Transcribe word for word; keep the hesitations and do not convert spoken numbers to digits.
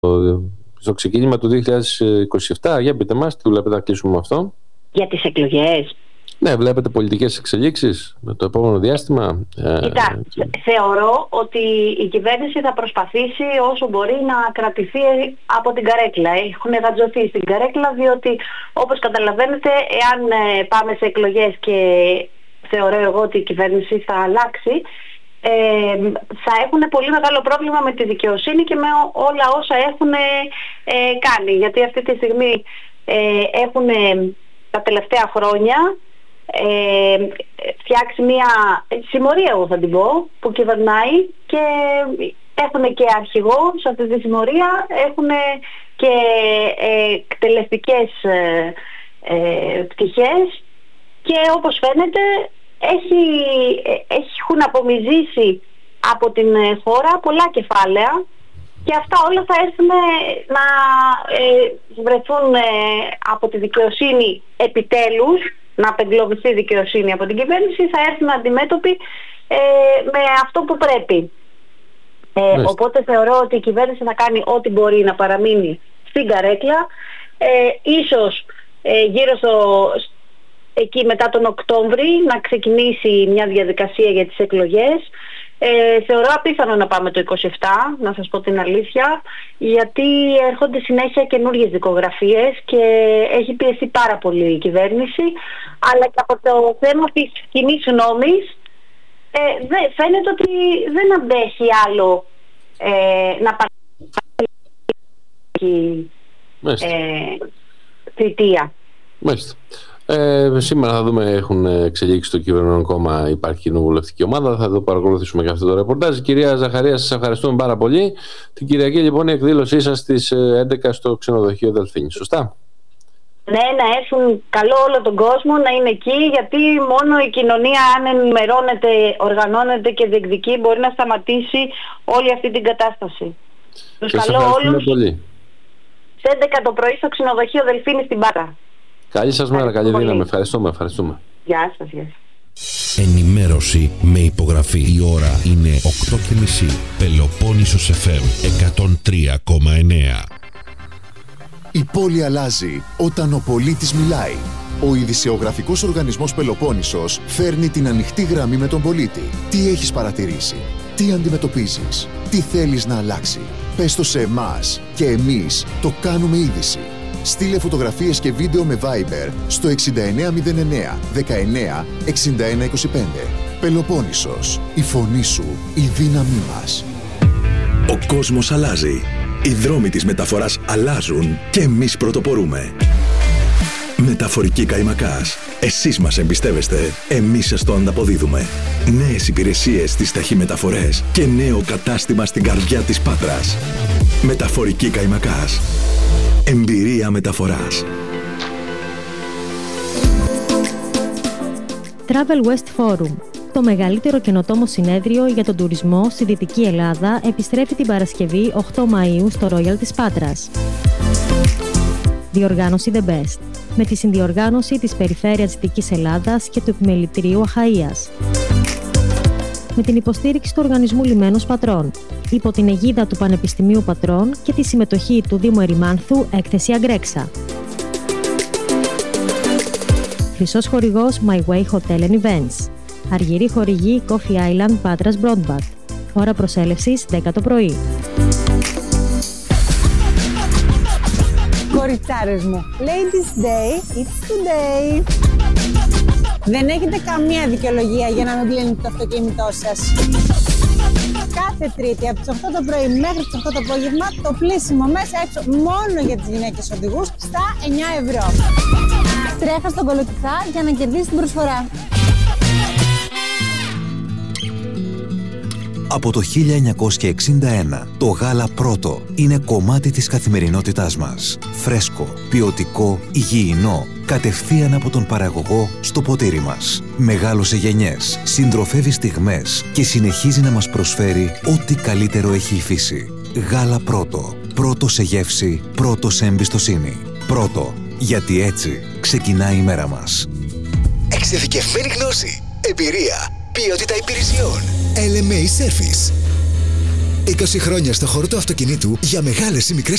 στο ξεκίνημα του δύο χιλιάδες είκοσι επτά. Για πείτε μας, τι βλέπετε να κλείσουμε με αυτό. Για τις εκλογές. Ναι, βλέπετε πολιτικές εξελίξεις με το επόμενο διάστημα. Κοιτά, ε, θεωρώ ότι η κυβέρνηση θα προσπαθήσει όσο μπορεί να κρατηθεί από την καρέκλα. Έχουν γατζωθεί στην καρέκλα, διότι όπως καταλαβαίνετε, εάν πάμε σε εκλογές και θεωρώ εγώ ότι η κυβέρνηση θα αλλάξει, ε, θα έχουν πολύ μεγάλο πρόβλημα με τη δικαιοσύνη και με όλα όσα έχουν ε, κάνει. Γιατί αυτή τη στιγμή ε, έχουν τα τελευταία χρόνια Ε, φτιάξει μια συμμορία, εγώ θα την πω, που κυβερνάει, και έχουν και αρχηγό σε αυτή τη συμμορία, έχουν και ε, εκτελεστικές ε, ε, πτυχές, και όπως φαίνεται έχει, έχουν απομυζήσει από την χώρα πολλά κεφάλαια, και αυτά όλα θα έρθουν να ε, βρεθούν ε, από τη δικαιοσύνη επιτέλους, να απεγκλωβιστεί η δικαιοσύνη από την κυβέρνηση, θα έρθουν αντιμέτωποι ε, με αυτό που πρέπει. Ε, οπότε θεωρώ ότι η κυβέρνηση θα κάνει ό,τι μπορεί να παραμείνει στην καρέκλα. Ε, ίσως ε, γύρω στο, εκεί μετά τον Οκτώβρη να ξεκινήσει μια διαδικασία για τις εκλογές. Ε, θεωρώ απίθανο να πάμε το είκοσι επτά, να σας πω την αλήθεια, γιατί έρχονται συνέχεια καινούργιες δικογραφίες και έχει πιεστεί πάρα πολύ η κυβέρνηση, αλλά και από το θέμα της κοινής γνώμης ε, δε, φαίνεται ότι δεν αντέχει άλλο ε, να πάει ε, θητεία. Μάλιστα. Ε, σήμερα θα δούμε, έχουν εξελίξει το κυβερνών κόμμα, υπάρχει κοινοβουλευτική ομάδα, θα το παρακολουθήσουμε και αυτό το ρεπορτάζ. Κυρία Ζαχαρία, σας ευχαριστούμε πάρα πολύ. Την Κυριακή λοιπόν η εκδήλωσή σας στις έντεκα στο ξενοδοχείο Δελφίνη, σωστά? Ναι, να έρθουν, καλό όλο τον κόσμο να είναι εκεί, γιατί μόνο η κοινωνία, αν ενημερώνεται, οργανώνεται και διεκδικεί, μπορεί να σταματήσει όλη αυτή την κατάσταση. Τους καλώ όλους πολύ. Σε έντεκα το πρωί στο ξενοδοχείο Δελφίνη στην Πάτρα. Καλή σας μέρα, καλή δύναμη. Ευχαριστούμε, ευχαριστούμε. Γεια σας, γεια σας. Ενημέρωση με υπογραφή. Η ώρα είναι οκτώ και μισή. Πελοπόννησος εφ εμ εκατόν τρία κόμμα εννέα. Η πόλη αλλάζει όταν ο πολίτης μιλάει. Ο ειδησεογραφικός οργανισμός Πελοπόννησος φέρνει την ανοιχτή γραμμή με τον πολίτη. Τι έχεις παρατηρήσει, τι αντιμετωπίζεις, τι θέλεις να αλλάξει. Πες το σε εμάς και εμείς το κάνουμε είδηση. Στείλε φωτογραφίες και βίντεο με Viber στο εξήντα εννέα μηδέν εννέα δεκαεννέα εξήντα ένα είκοσι πέντε. Πελοπόννησος, η φωνή σου, η δύναμή μας. Ο κόσμος αλλάζει. Οι δρόμοι της μεταφοράς αλλάζουν και εμείς πρωτοπορούμε. Μεταφορική Καϊμακάς. Εσείς μας εμπιστεύεστε, εμείς σας το ανταποδίδουμε. Νέες υπηρεσίες στις ταχυμεταφορές και νέο κατάστημα στην καρδιά της Πάτρας. Μεταφορική Καϊμακάς. Εμπειρία μεταφοράς. Travel West Forum. Το μεγαλύτερο καινοτόμο συνέδριο για τον τουρισμό στη Δυτική Ελλάδα επιστρέφει την Παρασκευή οκτώ Μαΐου στο Royal της Πάτρας. Διοργάνωση The Best. Με τη συνδιοργάνωση της Περιφέρειας Δυτικής Ελλάδας και του Επιμελητηρίου Αχαΐας. Με την υποστήριξη του Οργανισμού Λιμένος Πατρών, υπό την αιγίδα του Πανεπιστημίου Πατρών και τη συμμετοχή του Δήμου Ερημάνθου έκθεση Αγκρέξα. Χρυσός χορηγός My Way Hotel and Events. Αργυρή χορηγή Coffee Island Πάτρας Broadband. Ώρα προσέλευσης δέκα το πρωί. Κοριτσάρες μου, Ladies Day, it's today. Δεν έχετε καμία δικαιολογία για να μην πλύνετε το αυτοκίνητό σας. Κάθε Τρίτη από τις οκτώ το πρωί μέχρι τις οκτώ το απόγευμα το πλύσιμο μέσα έξω μόνο για τις γυναίκες οδηγούς στα εννιά ευρώ. Τρέχα στον Κολοκυθά για να κερδίσει την προσφορά. Από το χίλια εννιακόσια εξήντα ένα, το γάλα πρώτο είναι κομμάτι της καθημερινότητάς μας. Φρέσκο, ποιοτικό, υγιεινό, κατευθείαν από τον παραγωγό στο ποτήρι μας. Μεγάλωσε γενιές, συντροφεύει στιγμές και συνεχίζει να μας προσφέρει ό,τι καλύτερο έχει η φύση. Γάλα πρώτο. Πρώτο σε γεύση, πρώτο σε εμπιστοσύνη. Πρώτο, γιατί έτσι ξεκινάει η μέρα μας. Εξειδικευμένη γνώση, εμπειρία, ποιότητα υπηρεσιών. ελ εμ έι Service. είκοσι χρόνια στο χώρο του αυτοκινήτου για μεγάλες ή μικρές